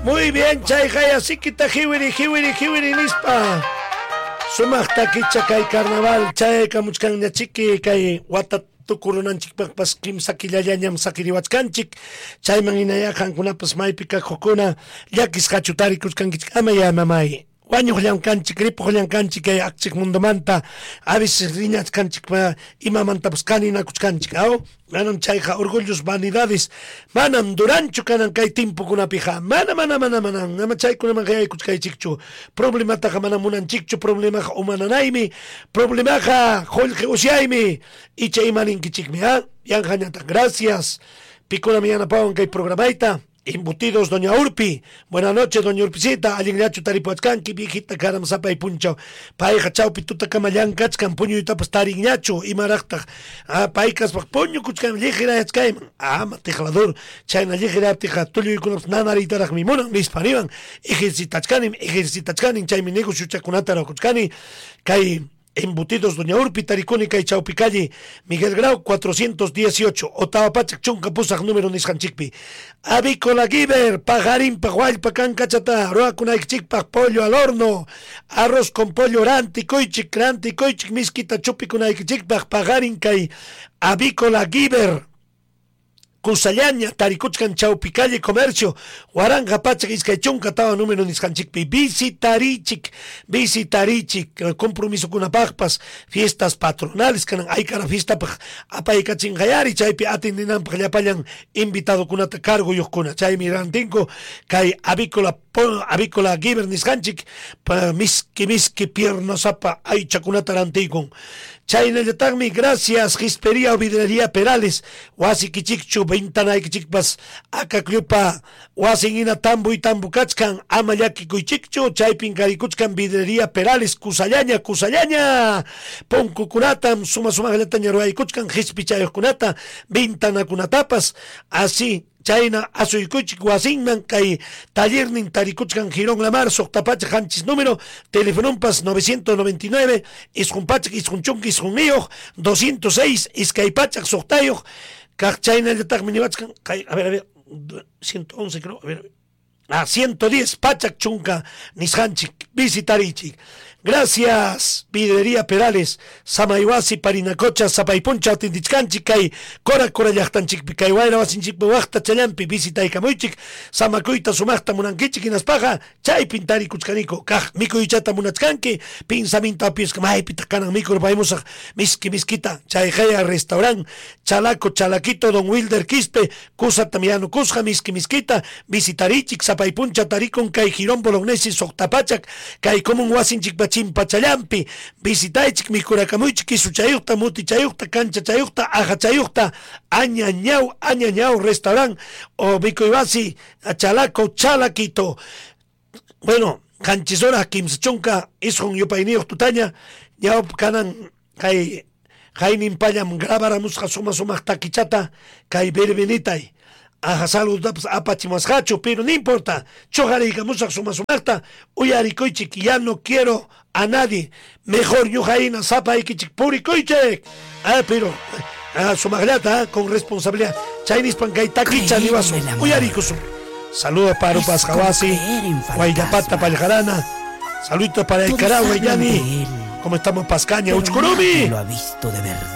Muy bien, chay jaya sikita hiwiri nispa. Sumaqta kicha kay carnaval chay kamuchkan ñachiki kay wata tukurunanchik pas kimsa killallañam sakiriwachkanchik chayman inayajankunapas maypi kakkukuna llakis hachutarikuskankichik amaya mamay wañuqllankanchik ripuqllankanchik kay akchik mundomanta a veces riñachkanchik imamantapas kaninakuchkanchik aw manam chayqa orgullos vanidades manam duranchu kanan kay timpukunapija mana ama chaykunaman hayaykuchkaychikchu problemataqa mana munanchikchu problemaqa umananaymi problemaqa qullqi usyaymi y chaymaninkichikmi yanqañata gracias pikunami yanapawan kay programayta Embutidos Doña Urpi, buenas noches Doña Urpicita, allinllachu taripuachkanki viejita karam sapay punchaw, payqa chawpi tutakamallán kachkan puñuytapas tarinñachu imaraqtaq, paykas puñu kuchkan lliqirayachkayman, matijlador, chayna lliqiraptiqa tulluykunapas nanaritaraqmi munan nispaniwan, ejercitachkanin chaymi negociuchakunata rawkuchkani, kay Embutidos Doña Urpi, Taricuni, kay chawpi calle Miguel Grau 418, Otava Pachak, Chunka Pusaq número nisqanchikpi. Avícola Giver, pajarín pajualpa cancachata, roakunaychikpaq pollo al horno, arroz con pollo ranti koychik miskita chupikunaychikpaq pajarín kay Avícola Giver. Kusallaña, Tarikuchkan chawpi calle comercio, Huaranga Pachak Iskaychunka tawa número nisqanchikpi, visitarichik, compromiso kunapaqpas, fiestas patronales, kanan aykara fiestapaq apaykachinqayari, chaypi atendinanpaq llapallan invitado kunata cargo yuqkuna, chaymi rantinku, kay avícola Giver nisqanchik, miski piernosapa aychakunata rantikun. Chaynallataqmi gracias Gispería o Vidrería Perales wasikichikchu ventanaykichikpas akakllapa wasinhina tambu y tambu kachkan ama llakikuychikchu chaypin karikuchkan Vidrería Perales kusallaña punkukunatam sumaqllataña ruwaykuchkan hispichayuqkunata ventanakunatapas así chayna asuykuchik wasinman kay tallernin tarikuchkan Girón Lamar soqtapachak hanchis número telefonumpas 999 isqunpachak isqunchunki isqunniyoq 206 iskaypachak soqtayuq kaq chaynallataqmi niwachkan kay a ver 111 creo a ver 110 pachak chunka nisqanchik visitarichik. Gracias, Vidrería Perales, Samaywasi, Parinacocha, Sapaypuncha, Atindichkanchik, kay Cora llaqtanchik, kay Wayra wasinchik, Waqta Chalampi, Visita y Camoychik, Samacuita, Sumaqta, Munankichik, Inaspaja, Chay Pintari Kuchkanico, Kaj, Mikuychata, Munachkanki, Pinsaminta, Piesca, Maipita, Canan, Micro, Paimusa, Miskita, Chayjaya, Restaurant, Chalaquito, Don Wilder Quispe, Cusa Tamiano, Cusja, Miskita, Visitarichik, Sapaypuncha, Taricon, Kay Girón Bolognesis, Octapachak, Kay Comun Wasinchik, Chimpachallampi, visitaychik mikurakamuychik isuchayuqta, mutichayuqta, canchachayuqta, ajachayuqta, añañaw, restaurant, o Vicoibasi, Chalaquito. Bueno, canchisora, kimsachunka, ishon yupayniyuq tutaña, ñaw kanan, kay nimpallam grabaramusqa sumaq takichata, kay berbenitay. Saludos apachimascacho, pero no importa. Chojarika musak sumaqta, uyarikoychik, ya no quiero a nadie. Mejor yujaina zapa ikichik purikoychik. Pero sumaqllata con responsabilidad. Chinese pankay takicha niwasu. Uyarikosu. Saludos para Upasjawasi, Guayapata Paljarana. Saludos para el Carahue Yani. ¿Cómo estamos Pascaña? Uchkurumi. Lo ha visto de verdad.